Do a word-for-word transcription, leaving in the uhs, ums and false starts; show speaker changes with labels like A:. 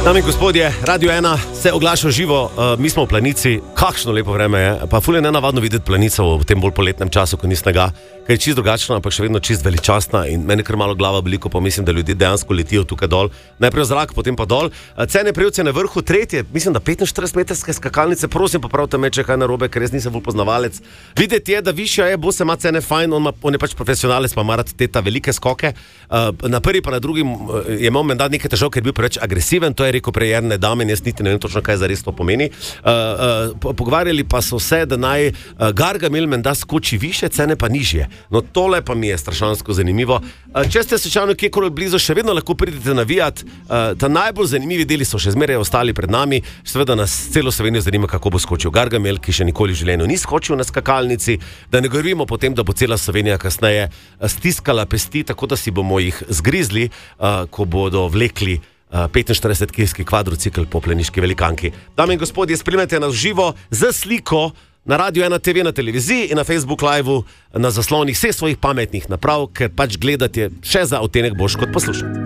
A: Dame in gospodje, Radio ena se oglaša živo, uh, mi smo v Planici, kakšno lepo vreme je, pa ful je nenavadno videti Planico v tem bolj poletnem času, ko ni snega, ker je čist drugačna, ampak še vedno čist veličastna in meni kar malo glava veliko, pa mislim, da ljudje dejansko letijo tukaj dol, najprej v zrak, potem pa dol. Uh, Cene Prevce na vrhu, tretje, mislim, da petinštirideset metrske skakalnice, prosim, popravite me, če kaj narobe, ker jaz nisem bolj poznavalec. Videti je, da višja je, bo se ima cene fajn, on, ma, on je pač profesionalec, pa ima rad te ta velike skoke. Uh, na prvi pa na drugim uh, je imel menda nekaj težav, ker je bil preveč agresiven, to je rekel prejerne dame, jaz niti ne vem točno, kaj zares to pomeni. Uh, uh, pogovarjali pa so se, da naj uh, Gargamel menda skoči više, cene pa nižje. No tole pa mi je strašansko zanimivo. Uh, če ste slučajno kjerkoli blizu, še vedno lahko pridete navijat. Uh, ta najbolj zanimivi deli so še zmeraj ostali pred nami. Seveda nas celo Slovenijo zanima, kako bo skočil Gargamel, ki še nikoli v življenju ni skočil na skakalnici. Da ne govorimo potem, da bo cela Slovenija kasneje stiskala pesti, tako da si bomo jih zgrizli, uh, ko bodo vlekli petinštiridesetkilski kvadrocikl po planiški velikanki. Dame in gospodje, spremljate nas živo z sliko na Radio ena te ve, na televiziji in na Facebook live na zaslonih vseh svojih pametnih naprav, ker pač gledati še za odtenek boš kot poslušati.